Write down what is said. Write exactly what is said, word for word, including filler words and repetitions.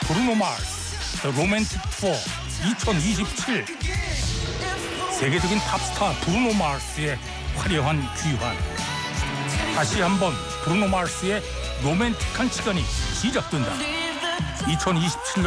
브루노 마스 The Romantic Tour 이천이십칠. 세계적인 팝스타 브루노 마스의 화려한 귀환. 다시 한번 브루노 마스의 로맨틱한 시간이 시작된다. 이천이십칠 년